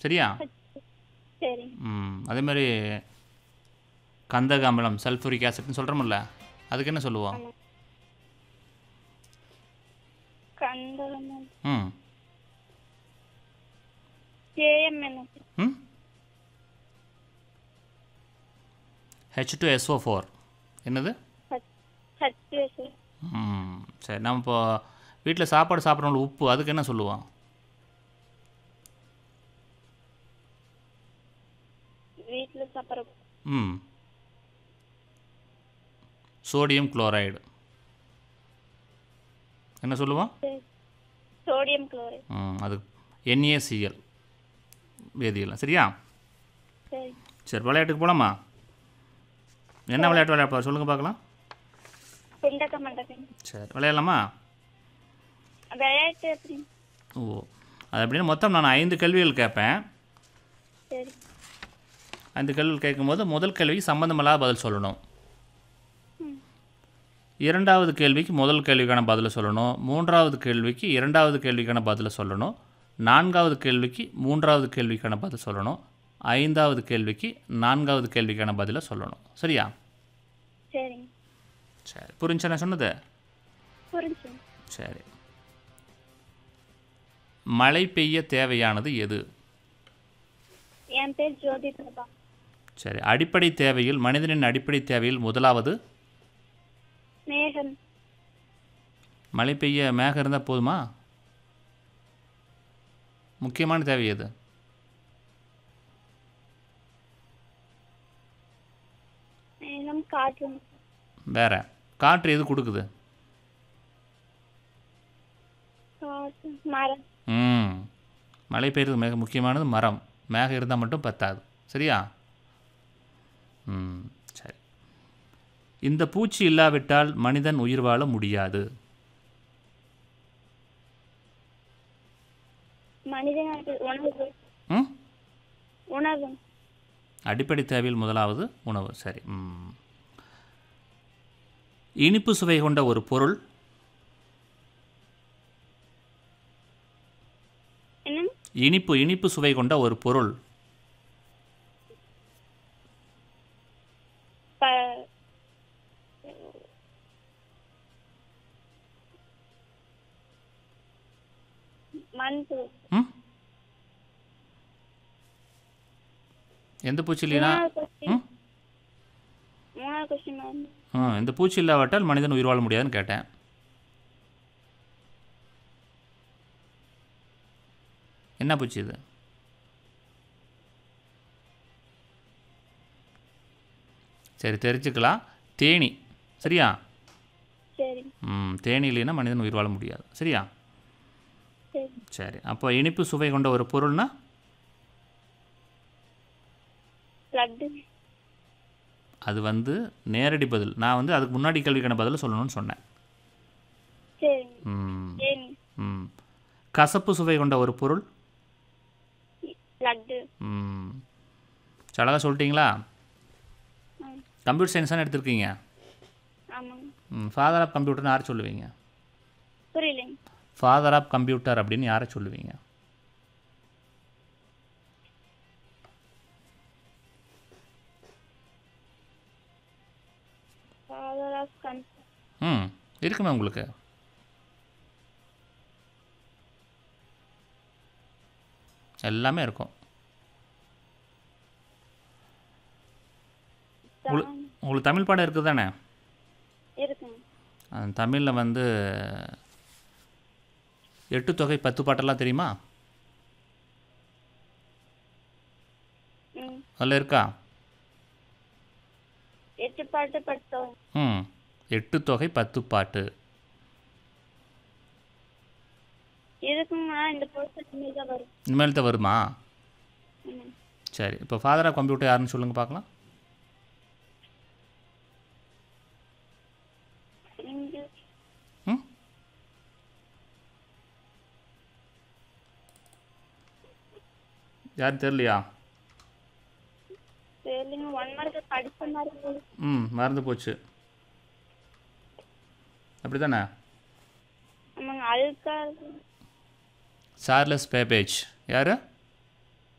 சரியா? சரி. அதே மாதிரி கந்தக அமிலம் சல்ஃபூரிக் ஆசிட்னு சொல்கிறோம்ல, அதுக்கு என்ன சொல்லுவோம்? ஆமாம். கந்தகம் ம் KMN. ம் H2SO4 என்னது? H2S. சரி, நம்ம இப்போ வீட்டில் சாப்பாடு சாப்பிட்றவங்களுக்கு உப்பு, அதுக்கு என்ன சொல்லுவோம்? வீட்டில் சாப்பிட்ற சோடியம் குளோரைடு என்ன சொல்லுவோம்? Sodium chloride. அது NaCl வேதியியல். சரியா? சரி. சரி, விளையாட்டுக்கு போகலாமா? என்ன விளையாட்டு விளையாட சொல்லுங்கள் பார்க்கலாம். குண்டக்க மண்டக்கம். சரி, விளையாடலாமா? விளையாட்டு எப்படி? அது அப்படின்னு மொத்தம் நான் 5 கேள்விகள் கேட்பேன். சரி. 5 கேள்விகள் கேட்கும்போது முதல் கேள்விக்கு சம்மந்தமில்லாத பதில் சொல்லணும். இரண்டாவது கேள்விக்கு முதல் கேள்விக்கான பதிலை சொல்லணும். மூன்றாவது கேள்விக்கு இரண்டாவது கேள்விக்கான பதிலை சொல்லணும். நான்காவது கேள்விக்கு மூன்றாவது கேள்விக்கான பதில் சொல்லணும். ஐந்தாவது கேள்விக்கு நான்காவது கேள்விக்கான பதிலை சொல்லணும். சரியா? சரி. சரி, புரிஞ்சா நான் சொன்னது? புரிஞ்சு. சரி, மழை பெய்ய தேவையானது எது? என் பேர் ஜோதி பிரபா. சரி, அடிப்படை தேவையில் மனிதனின் அடிப்படை தேவையில் முதலாவது? மேகம். மழை பெய்ய மேகம் இருந்தால் போதுமா? முக்கியமான தேவை எது? மேகம், காற்று. வேற காற்று எது கொடுக்குது? காற்று, மரம். மழை பெய்யறது மிக முக்கியமானது மரம். மேகம் இருந்தால் மட்டும் பத்தாது. சரியா? சரி, இந்த பூச்சி இல்லாவிட்டால் மனிதன் உயிர் வாழ முடியாது. மனிதனுக்கு உணவு. உணவு அடிப்படை தேவையில் முதலாவது உணவு. சரி. இனிப்பு சுவை கொண்ட ஒரு பொருள்? இனிப்பு சுவை கொண்ட ஒரு பொருள்? எந்த பூச்சி இல்லைனா? இந்த பூச்சி இல்லாவிட்டால் மனிதன் உயிர் வாழ முடியாதுன்னு கேட்டேன். என்ன பூச்சி இது? சரி, தெரிஞ்சுக்கலாம். தேனி. சரியா? தேனி இல்லைன்னா மனிதன் உயிர் வாழ முடியாது. சரியா? சரி, அப்போ இனிப்பு சுவை கொண்ட ஒரு பொருள்னா? அது வந்து நேரடி பதில். நான் அதுக்கு முன்னாடி கேள்விக்கான பதில் சொல்லணும்னு சொன்னேன். கசப்பு சுவை கொண்ட ஒரு பொருள்? அழகா சொல்லிட்டீங்களா? கம்ப்யூட்டர் சயின்ஸ் தானே எடுத்திருக்கீங்க? ஃபாதர் ஆஃப் கம்ப்யூட்டர்னு யாரை சொல்லுவீங்க? ஃபாதர் ஆஃப் கம்ப்யூட்டர் அப்படின்னு யாரை சொல்லுவீங்க? இருக்குமே உங்களுக்கு. எல்லாமே இருக்கும். உங்களுக்கு தமிழ் பாடம் இருக்குது தானே? தமிழில் 8 தொகை 10 பாட்டெல்லாம் தெரியுமா? அதில் இருக்கா? 8 பாட்டு 8 தொகை 10 பாட்டு. இனிமேல் தான் வருமா? சரி, இப்போ ஃபாதர் ஆஃப் கம்ப்யூட்டர் யாருன்னு சொல்லுங்கள் பார்க்கலாம். யாரும் தெரியலையா? மறந்து போச்சு. அப்படி தானே? Charles Babbage. யார்?